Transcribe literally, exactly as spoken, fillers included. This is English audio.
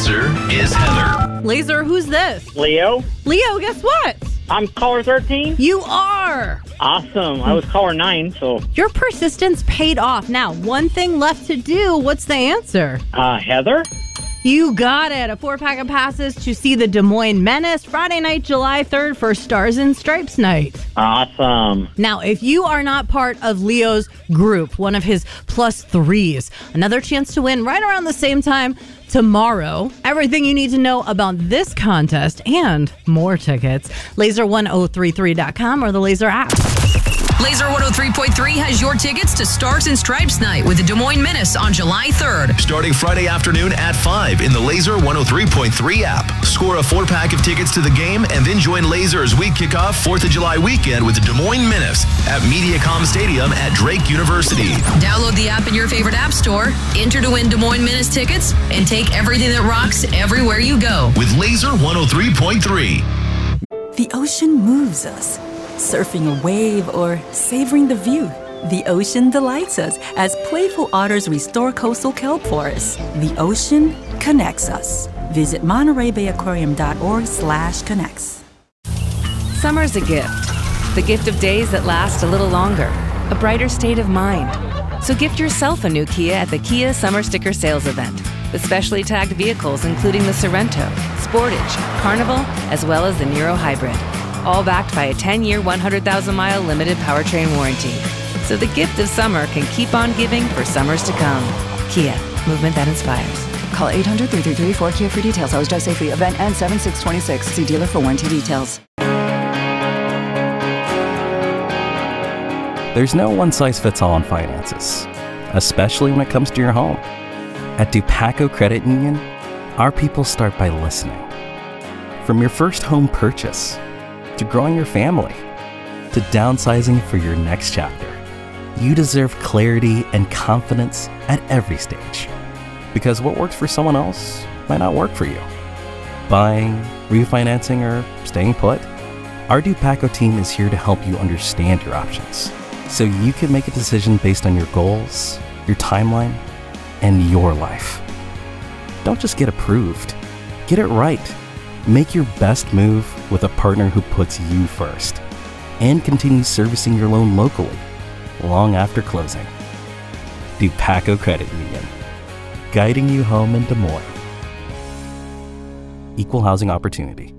Laser is Heather. Laser, who's this? Leo. Leo, guess what? I'm caller thirteen. You are. Awesome. I was caller nine, so. Your persistence paid off. Now, one thing left to do. What's the answer? Uh, Heather? You got it. A four-pack of passes to see the Des Moines Menace Friday night, July third for Stars and Stripes night. Awesome. Now, if you are not part of Leo's group, one of his plus threes, another chance to win right around the same time tomorrow. Everything you need to know about this contest and more tickets, laser one oh three three dot com or the Laser app. Laser one oh three point three has your tickets to Stars and Stripes night with the Des Moines Menace on July third. Starting Friday afternoon at five in the Laser one oh three point three app. Score a four-pack of tickets to the game and then join Laser's week kickoff fourth of July weekend with the Des Moines Menace at Mediacom Stadium at Drake University. Download the app in your favorite app store, enter to win Des Moines Menace tickets, and take everything that rocks everywhere you go. With Laser one oh three point three. The ocean moves us. Surfing a wave or savoring the view. The ocean delights us as playful otters restore coastal kelp forests. The ocean connects us. Visit Monterey Bay Aquarium dot org slash connects. Summer's a gift. The gift of days that last a little longer. A brighter state of mind. So gift yourself a new Kia at the Kia Summer Sticker Sales Event. With specially tagged vehicles including the Sorrento, Sportage, Carnival, as well as the Niro Hybrid. All backed by a ten-year, one hundred thousand mile limited powertrain warranty. So the gift of summer can keep on giving for summers to come. Kia, movement that inspires. Call eight hundred, three three three, four Kia for details. Always drive safely. Event ends seven six twenty-six. See dealer for warranty details. There's no one-size-fits-all on finances, especially when it comes to your home. At Dupaco Credit Union, our people start by listening. From your first home purchase, to growing your family, to downsizing for your next chapter. You deserve clarity and confidence at every stage. Because what works for someone else might not work for you. Buying, refinancing, or staying put, our Dupaco team is here to help you understand your options, so you can make a decision based on your goals, your timeline, and your life. Don't just get approved, get it right. Make your best move with a partner who puts you first and continues servicing your loan locally long after closing. Dupaco Credit Union, guiding you home in Des Moines. Equal housing opportunity.